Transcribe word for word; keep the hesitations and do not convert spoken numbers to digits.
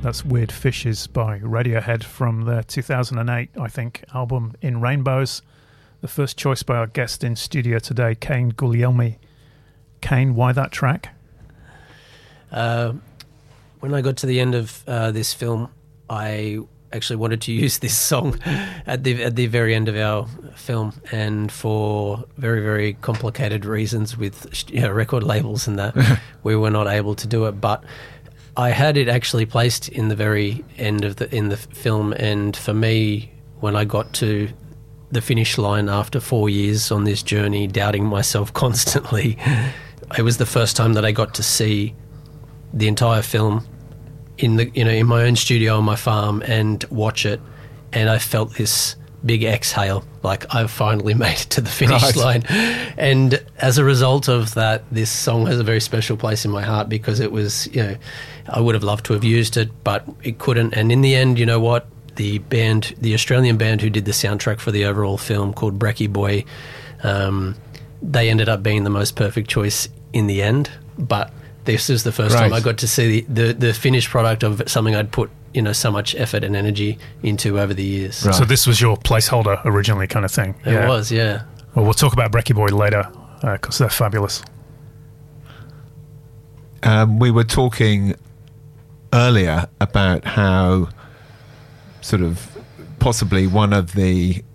That's Weird Fishes by Radiohead from their two thousand eight, I think, album In Rainbows. The first choice by our guest in studio today, Kane Guglielmi. Kane, why that track? Uh, when I got to the end of uh, this film, I actually wanted to use this song at the at the very end of our film, and for very, very complicated reasons with you know, record labels and that, we were not able to do it. But I had it actually placed in the very end of the in the film, and for me, when I got to the finish line after four years on this journey, doubting myself constantly, it was the first time that I got to see the entire film in the you know in my own studio on my farm and watch it, and I felt this big exhale, like I've finally made it to the finish right. line. And as a result of that, this song has a very special place in my heart, because it was, you know, I would have loved to have used it, but it couldn't. And in the end, you know what? The band, the Australian band who did the soundtrack for the overall film, called Brekkie Boy, um, they ended up being the most perfect choice in the end. But this is the first right. time I got to see the, the, the finished product of something I'd put, you know, so much effort and energy into over the years. Right. So this was your placeholder originally, kind of thing? It yeah. was, yeah. Well, we'll talk about Brekkie Boy later, because uh, they're fabulous. Um, we were talking earlier about how sort of possibly one of the